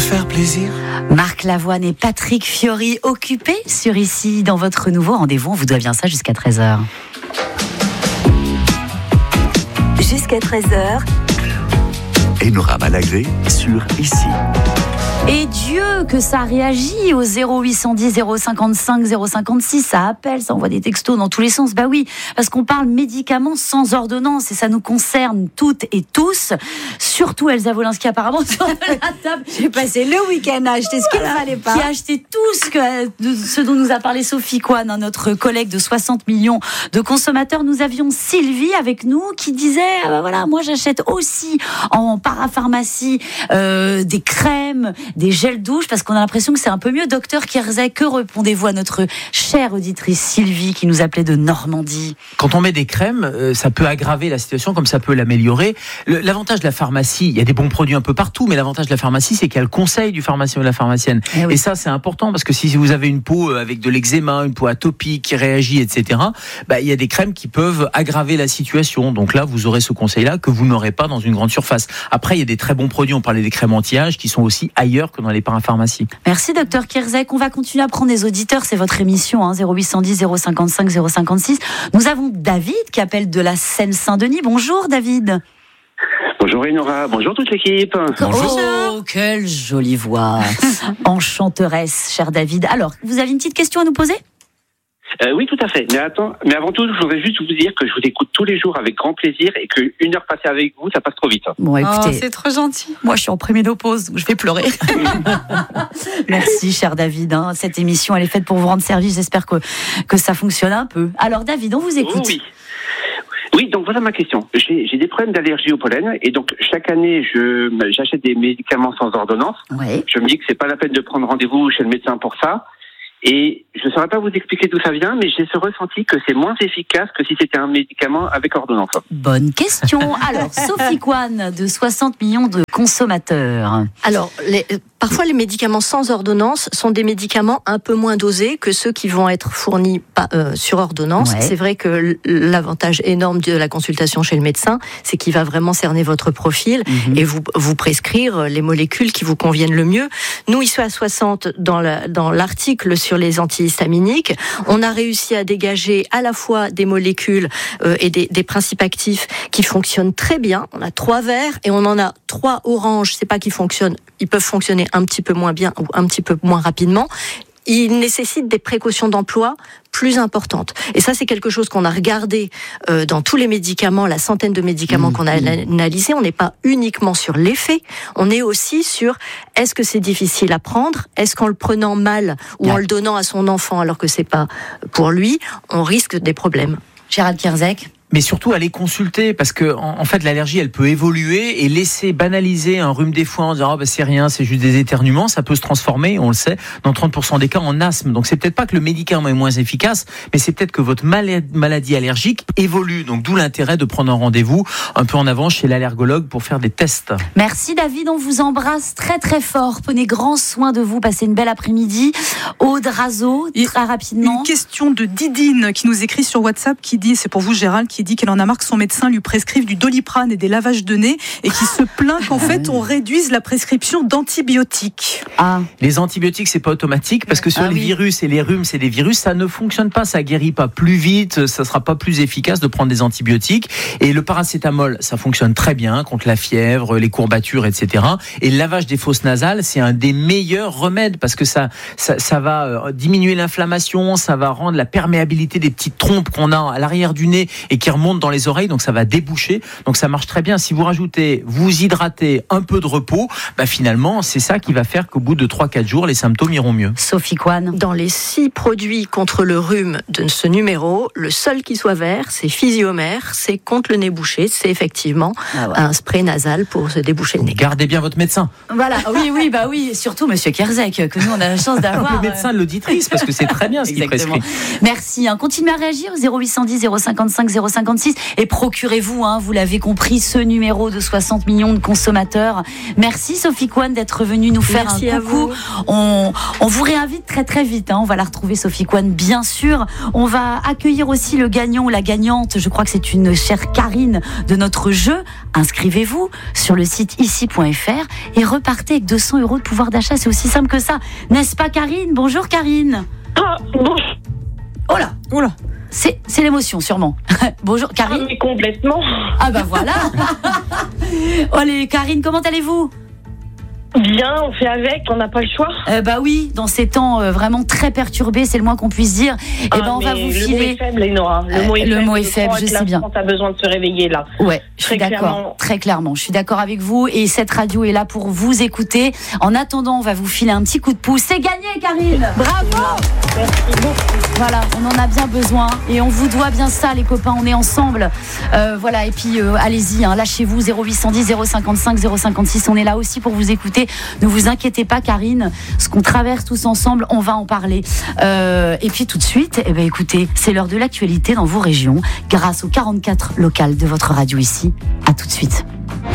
faire plaisir. Marc Lavoine et Patrick Fiori occupés sur Ici dans votre nouveau rendez-vous. On vous doit bien ça jusqu'à 13h. Jusqu'à 13h. Enora Malagré sur Ici. Et Dieu que ça réagit au 0810 055 056, ça appelle, ça envoie des textos dans tous les sens. Bah oui, parce qu'on parle médicaments sans ordonnance et ça nous concerne toutes et tous. Surtout Elsa Wolinski apparemment sur la table. J'ai passé le week-end à acheter ce qu'il ne fallait pas. Qui a acheté tout ce dont nous a parlé Sophie Coine, notre collègue de 60 millions de consommateurs. Nous avions Sylvie avec nous qui disait voilà, moi j'achète aussi en parapharmacie des crèmes, des gels douche, parce qu'on a l'impression que c'est un peu mieux. Docteur Kierzek, que répondez-vous à notre chère auditrice Sylvie qui nous appelait de Normandie? Quand on met des crèmes, ça peut aggraver la situation comme ça peut l'améliorer. L'avantage de la pharmacie, il y a des bons produits un peu partout, mais l'avantage de la pharmacie, c'est qu'il y a le conseil du pharmacien ou de la pharmacienne. Oui. Et ça, c'est important parce que si vous avez une peau avec de l'eczéma, une peau atopique qui réagit, etc., il y a des crèmes qui peuvent aggraver la situation. Donc là, vous aurez ce conseil-là que vous n'aurez pas dans une grande surface. Après, il y a des très bons produits. On parlait des crèmes anti-âge qui sont aussi ailleurs que dans les parapharmacies. Merci docteur Kierzek. On va continuer à prendre des auditeurs. C'est votre émission, 0810 055 056. Nous avons David qui appelle de la Seine-Saint-Denis. Bonjour David. Bonjour Enora, bonjour toute l'équipe. Bonjour. Oh, quelle jolie voix. Enchanteresse, cher David. Alors, vous avez une petite question à nous poser ? Oui, tout à fait. Mais avant tout, je voudrais juste vous dire que je vous écoute tous les jours avec grand plaisir et qu'une heure passée avec vous, ça passe trop vite. Bon, écoutez, c'est trop gentil. moi je suis en préménopause, donc je vais pleurer. Merci, cher David. Cette émission, elle est faite pour vous rendre service. J'espère que ça fonctionne un peu. Alors, David, on vous écoute. Oui, donc voilà ma question. J'ai des problèmes d'allergie au pollen et donc chaque année, j'achète des médicaments sans ordonnance. Ouais. Je me dis que c'est pas la peine de prendre rendez-vous chez le médecin pour ça. Et je ne saurais pas vous expliquer d'où ça vient, mais j'ai ce ressenti que c'est moins efficace que si c'était un médicament avec ordonnance. Bonne question. Alors, Sophie Coine, de 60 millions de consommateurs. Alors, parfois les médicaments sans ordonnance sont des médicaments un peu moins dosés que ceux qui vont être fournis sur ordonnance. Ouais. C'est vrai que l'avantage énorme de la consultation chez le médecin, c'est qu'il va vraiment cerner votre profil et vous prescrire les molécules qui vous conviennent le mieux. Nous, ici à 60, dans l'article sur les antihistaminiques, on a réussi à dégager à la fois des molécules et des principes actifs qui fonctionnent très bien. On a 3 verts et on en a 3 oranges. C'est pas qu'ils fonctionnent, ils peuvent fonctionner un petit peu moins bien ou un petit peu moins rapidement. Ils nécessitent des précautions d'emploi plus importantes. Et ça, c'est quelque chose qu'on a regardé dans tous les médicaments, la centaine de médicaments qu'on a analysés. On n'est pas uniquement sur l'effet, on est aussi sur est-ce que c'est difficile à prendre, est-ce qu'en le prenant mal ou en le donnant à son enfant alors que c'est pas pour lui, on risque des problèmes. Gérald Kierzek. Mais surtout aller consulter parce que en fait l'allergie elle peut évoluer et laisser banaliser un rhume des foins en disant c'est rien, c'est juste des éternuements, ça peut se transformer, on le sait, dans 30% des cas en asthme. Donc c'est peut-être pas que le médicament est moins efficace, mais c'est peut-être que votre maladie allergique évolue. Donc d'où l'intérêt de prendre un rendez-vous un peu en avance chez l'allergologue pour faire des tests. Merci David, on vous embrasse très très fort. Prenez grand soin de vous, passez une belle après-midi. Aude Razo, très rapidement. Une question de Didine qui nous écrit sur WhatsApp qui dit, c'est pour vous Gérald, qui dit qu'elle en a marre que son médecin lui prescrive du Doliprane et des lavages de nez et qui se plaint qu'en fait on réduise la prescription d'antibiotiques. Les antibiotiques c'est pas automatique parce que sur les virus et les rhumes c'est des virus, ça ne fonctionne pas, ça guérit pas plus vite, ça sera pas plus efficace de prendre des antibiotiques. Et le paracétamol ça fonctionne très bien contre la fièvre, les courbatures, etc. Et le lavage des fosses nasales c'est un des meilleurs remèdes parce que ça va diminuer l'inflammation, ça va rendre la perméabilité des petites trompes qu'on a à l'arrière du nez et qui remontent dans les oreilles, donc ça va déboucher, donc ça marche très bien. Si vous rajoutez, vous hydratez, un peu de repos, finalement c'est ça qui va faire qu'au bout de 3-4 jours les symptômes iront mieux. Sophie Coine. Dans les 6 produits contre le rhume de ce numéro, le seul qui soit vert, c'est Physiomère, c'est contre le nez bouché, c'est effectivement un spray nasal pour se déboucher le nez. Gardez bien votre médecin. Voilà, oui, surtout Monsieur Kierzek, que nous on a la chance d'avoir. Le médecin de l'auditrice, parce que c'est très bien ce qu'il prescrit. Merci, continuez à réagir, 0810 055 056. 056 et procurez-vous, vous l'avez compris, ce numéro de 60 millions de consommateurs. Merci Sophie Coine d'être venue nous faire un coucou. On vous réinvite très très vite. On va la retrouver Sophie Coine, bien sûr. On va accueillir aussi le gagnant ou la gagnante. Je crois que c'est une chère Karine de notre jeu. Inscrivez-vous sur le site ici.fr et repartez avec 200 € de pouvoir d'achat. C'est aussi simple que ça, n'est-ce pas Karine? Bonjour Karine. Bon. Oh là. C'est l'émotion sûrement. Bonjour Karine. Mais complètement. Ah bah voilà. Allez Karine, comment allez-vous? Bien, on fait avec, on n'a pas le choix. Bah oui, dans ces temps vraiment très perturbés, c'est le moins qu'on puisse dire. On va vous filer. Le mot est faible, Lénora. Le mot est faible, je sais bien. On a besoin de se réveiller là. Ouais, je suis d'accord. Très clairement, je suis d'accord avec vous. Et cette radio est là pour vous écouter. En attendant, on va vous filer un petit coup de pouce. C'est gagné, Karine. Bravo. Merci beaucoup. Voilà, on en a bien besoin et on vous doit bien ça, les copains. On est ensemble. Voilà, et puis allez-y, lâchez-vous. 0810 055 056. On est là aussi pour vous écouter. Ne vous inquiétez pas Karine, ce qu'on traverse tous ensemble, on va en parler. Et puis tout de suite, écoutez, c'est l'heure de l'actualité dans vos régions, grâce aux 44 locales de votre radio ici. À tout de suite.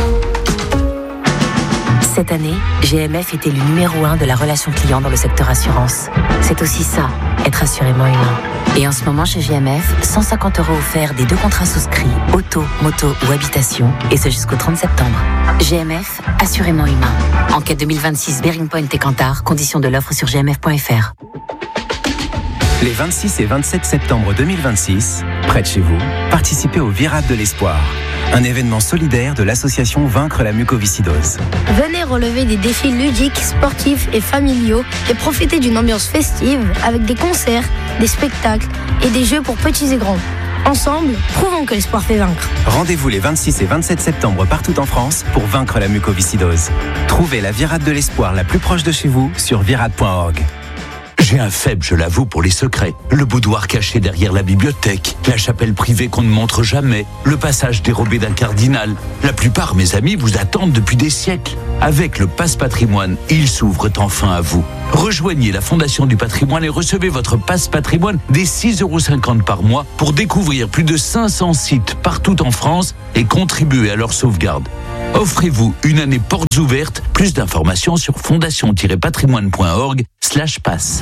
Cette année, GMF était le numéro 1 de la relation client dans le secteur assurance. C'est aussi ça, être assurément humain. Et en ce moment chez GMF, 150 € offerts des 2 contrats souscrits, auto, moto ou habitation, et ce jusqu'au 30 septembre. GMF, assurément humain. Enquête 2026 Bearing Point et Kantar, conditions de l'offre sur gmf.fr. Les 26 et 27 septembre 2026, près de chez vous, participez au Virade de l'Espoir, un événement solidaire de l'association Vaincre la mucoviscidose. Venez relever des défis ludiques, sportifs et familiaux et profitez d'une ambiance festive avec des concerts, des spectacles et des jeux pour petits et grands. Ensemble, prouvons que l'espoir fait vaincre. Rendez-vous les 26 et 27 septembre partout en France pour vaincre la mucoviscidose. Trouvez la Virade de l'Espoir la plus proche de chez vous sur virade.org. J'ai un faible, je l'avoue, pour les secrets. Le boudoir caché derrière la bibliothèque, la chapelle privée qu'on ne montre jamais, le passage dérobé d'un cardinal. La plupart, mes amis, vous attendent depuis des siècles. Avec le Passe Patrimoine, ils s'ouvrent enfin à vous. Rejoignez la Fondation du Patrimoine et recevez votre Passe Patrimoine dès 6,50 € par mois pour découvrir plus de 500 sites partout en France et contribuer à leur sauvegarde. Offrez-vous une année portes ouvertes. Plus d'informations sur fondation-patrimoine.org/passe.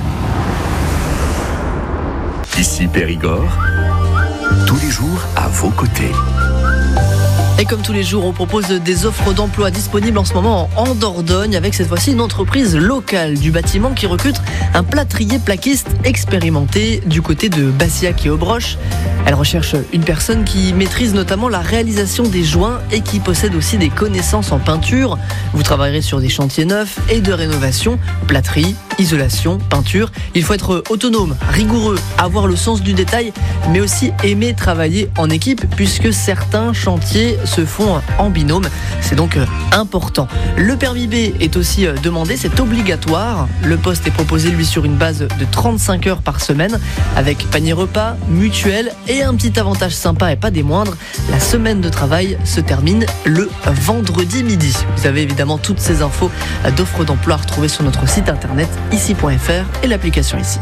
Ici Périgord, tous les jours à vos côtés. Et comme tous les jours, on propose des offres d'emploi disponibles en ce moment en Dordogne avec cette fois-ci une entreprise locale du bâtiment qui recrute un plâtrier plaquiste expérimenté du côté de Bassillac et Aubroche. Elle recherche une personne qui maîtrise notamment la réalisation des joints et qui possède aussi des connaissances en peinture. Vous travaillerez sur des chantiers neufs et de rénovation, plâtrerie, isolation, peinture. Il faut être autonome, rigoureux, avoir le sens du détail, mais aussi aimer travailler en équipe puisque certains chantiers se font en binôme. C'est donc important. Le permis B est aussi demandé, c'est obligatoire. Le poste est proposé lui sur une base de 35 heures par semaine avec panier repas, mutuelle et un petit avantage sympa et pas des moindres. La semaine de travail se termine le vendredi midi. Vous avez évidemment toutes ces infos d'offres d'emploi à retrouver sur notre site internet ici.fr et l'application Ici.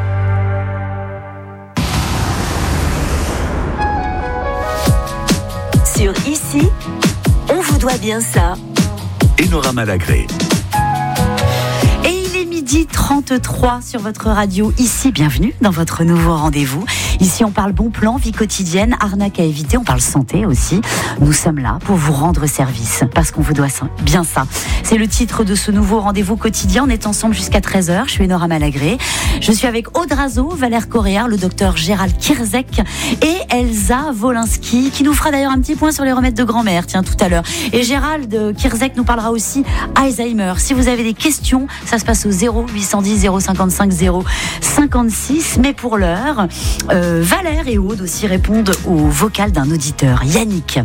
Sur Ici, on vous doit bien ça. Enora Malagré. Et il est 12h33 sur votre radio. Ici, bienvenue dans votre nouveau rendez-vous. Ici, on parle bon plan, vie quotidienne, arnaque à éviter, on parle santé aussi. Nous sommes là pour vous rendre service, parce qu'on vous doit bien ça. C'est le titre de ce nouveau rendez-vous quotidien. On est ensemble jusqu'à 13h. Je suis Enora Malagré. Je suis avec Aude Razo, Valère Coréard, le docteur Gérald Kirzek et Elsa Wolinski, qui nous fera d'ailleurs un petit point sur les remèdes de grand-mère, tiens, tout à l'heure. Et Gérald Kirzek nous parlera aussi Alzheimer. Si vous avez des questions, ça se passe au 0810 055 056. Mais pour l'heure, Valère et Aude aussi répondent au vocal d'un auditeur, Yannick.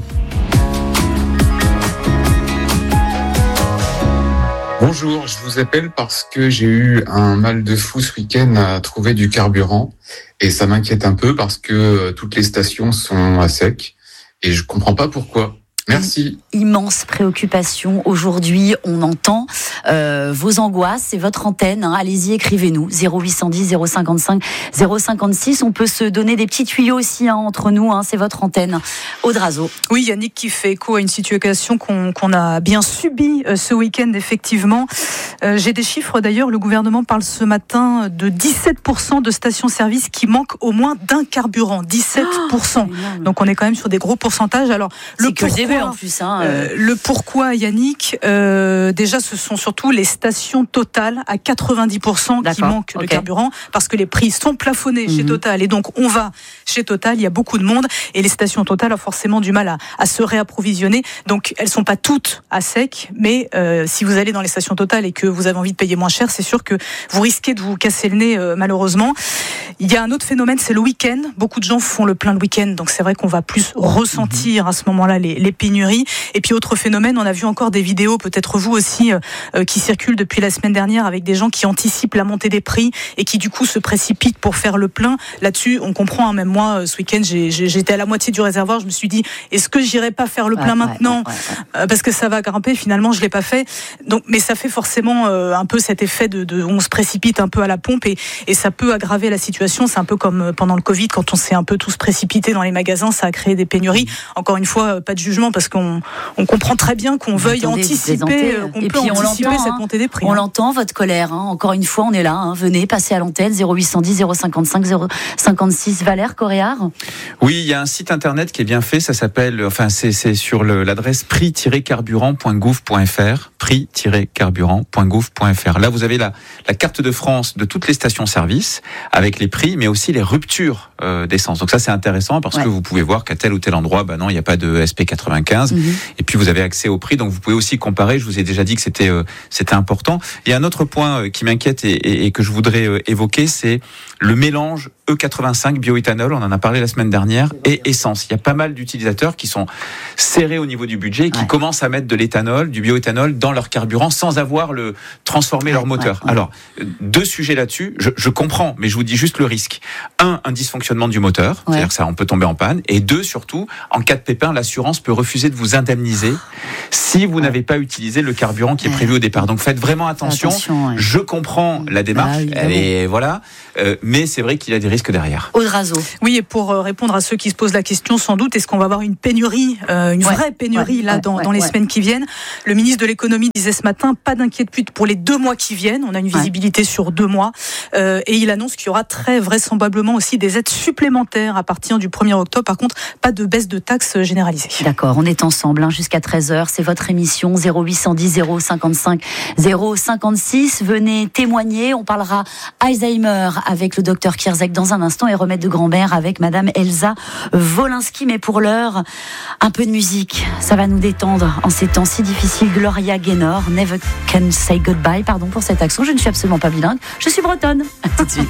Bonjour, je vous appelle parce que j'ai eu un mal de fou ce week-end à trouver du carburant et ça m'inquiète un peu parce que toutes les stations sont à sec et je comprends pas pourquoi. Merci. Immense préoccupation aujourd'hui, on entend vos angoisses, c'est votre antenne, allez-y, écrivez-nous, 0810 055 056, on peut se donner des petits tuyaux aussi entre nous, c'est votre antenne. Aude Razo. Oui, Yannick qui fait écho à une situation qu'on a bien subie ce week-end, effectivement. J'ai des chiffres d'ailleurs, le gouvernement parle ce matin de 17% de stations-service qui manquent au moins d'un carburant, 17%. Donc on est quand même sur des gros pourcentages. Alors, le pourquoi, en plus, le pourquoi, Yannick, déjà ce sont surtout les stations Total à 90% qui manquent de carburant parce que les prix sont plafonnés chez Total et donc on va chez Total, il y a beaucoup de monde et les stations Total ont forcément du mal à se réapprovisionner, donc elles sont pas toutes à sec, mais si vous allez dans les stations Total et que vous avez envie de payer moins cher, c'est sûr que vous risquez de vous casser le nez malheureusement. Il y a un autre phénomène, c'est le week-end. Beaucoup de gens font le plein le week-end, donc c'est vrai qu'on va plus ressentir à ce moment-là les pénuries. Et puis autre phénomène, on a vu encore des vidéos, peut-être vous aussi, qui circulent depuis la semaine dernière avec des gens qui anticipent la montée des prix et qui du coup se précipitent pour faire le plein. Là-dessus, on comprend, même moi, ce week-end, j'étais à la moitié du réservoir, je me suis dit, est-ce que j'irai pas faire le plein maintenant parce que ça va grimper, finalement je l'ai pas fait. Donc, mais ça fait forcément un peu cet effet de on se précipite un peu à la pompe et ça peut aggraver la situation. C'est un peu comme pendant le Covid, quand on s'est un peu tous précipités dans les magasins, ça a créé des pénuries. Encore une fois, pas de jugement parce qu'on comprend très bien qu'on veuille anticiper, qu'on peut anticiper cette montée des prix. On l'entend, votre colère. Encore une fois, on est là. Venez, passez à l'antenne, 0810 055 056. Valère Coréard. Oui, il y a un site internet qui est bien fait. Ça s'appelle, c'est sur l'adresse prix-carburant.gouv.fr. prix-carburant.gouv.fr. Là, vous avez la carte de France de toutes les stations-service avec les prix, mais aussi les ruptures d'essence. Donc ça, c'est intéressant parce que vous pouvez voir qu'à tel ou tel endroit, non, il n'y a pas de SP95. Et puis vous avez accès au prix, donc vous pouvez aussi comparer. Je vous ai déjà dit que c'était important. Il y a un autre point qui m'inquiète et que je voudrais évoquer, c'est le mélange E85 bioéthanol, on en a parlé la semaine dernière, et essence. Il y a pas mal d'utilisateurs qui sont serrés au niveau du budget et qui commencent à mettre de l'éthanol, du bioéthanol dans leur carburant sans avoir transformé leur moteur. Alors, deux sujets là-dessus, je comprends, mais je vous dis juste le risque. Un dysfonctionnement du moteur, c'est-à-dire que ça, on peut tomber en panne. Et deux, surtout, en cas de pépin, l'assurance peut refuser de vous indemniser si vous n'avez pas utilisé le carburant qui est prévu au départ. Donc faites vraiment attention. Je comprends la démarche, mais c'est vrai qu'il y a des risques derrière. Aude Razo. Oui, et pour répondre à ceux qui se posent la question, sans doute, est-ce qu'on va avoir une pénurie, une vraie pénurie dans les semaines qui viennent? Le ministre de l'économie disait ce matin, pas d'inquiétude pour les 2 mois qui viennent. On a une visibilité sur 2 mois. Et il annonce qu'il y aura très vraisemblablement aussi des aides supplémentaires à partir du 1er octobre. Par contre, pas de baisse de taxes généralisée. D'accord, on est ensemble jusqu'à 13h. C'est votre émission 0810 055 056. Venez témoigner. On parlera Alzheimer avec le docteur Kierzek dans un instant et remède de grand-mère avec madame Elsa Wolinski. Mais pour l'heure, un peu de musique. Ça va nous détendre en ces temps si difficiles. Gloria Gaynor, Never Can Say Goodbye. Pardon pour cet accent. Je ne suis absolument pas bilingue. Je suis bretonne. Tout de suite.